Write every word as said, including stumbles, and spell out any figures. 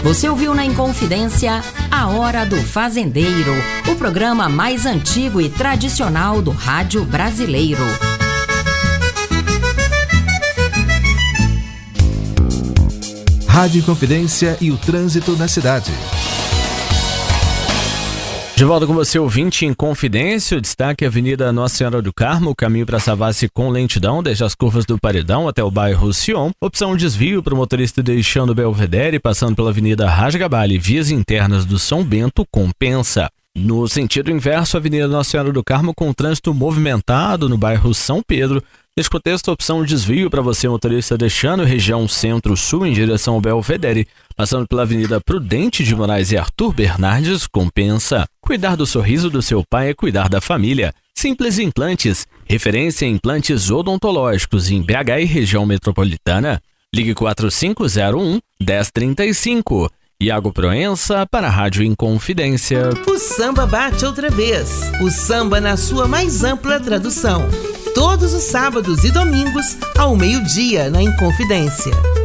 Você ouviu na Inconfidência A Hora do Fazendeiro, o programa mais antigo e tradicional do rádio brasileiro. Rádio Inconfidência e o trânsito na cidade. De volta com você, ouvinte em Confidência, o destaque é a Avenida Nossa Senhora do Carmo, caminho para Savassi com lentidão, desde as curvas do Paredão até o bairro Sion. Opção desvio para o motorista deixando Belvedere, passando pela Avenida Rasgabale, vias internas do São Bento, compensa. No sentido inverso, a Avenida Nossa Senhora do Carmo com trânsito movimentado no bairro São Pedro. Neste contexto, opção desvio para você, motorista deixando região centro-sul em direção ao Belvedere, passando pela Avenida Prudente de Moraes e Arthur Bernardes, compensa. Cuidar do sorriso do seu pai é cuidar da família. Simples Implantes, referência em implantes odontológicos em B H e região metropolitana. Ligue quatro cinco zero um, um zero três cinco. Iago Proença para a Rádio Inconfidência. O samba bate outra vez. O samba na sua mais ampla tradução. Todos os sábados e domingos, ao meio-dia, na Inconfidência.